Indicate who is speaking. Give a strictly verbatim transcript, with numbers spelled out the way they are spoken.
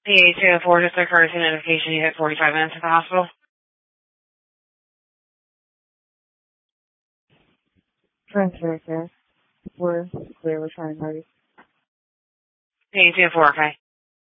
Speaker 1: P A two oh four, just a courtesy notification. You hit forty-five minutes at the hospital.
Speaker 2: Transfer care. We're clear. We're trying hard.
Speaker 1: P A two oh four, okay.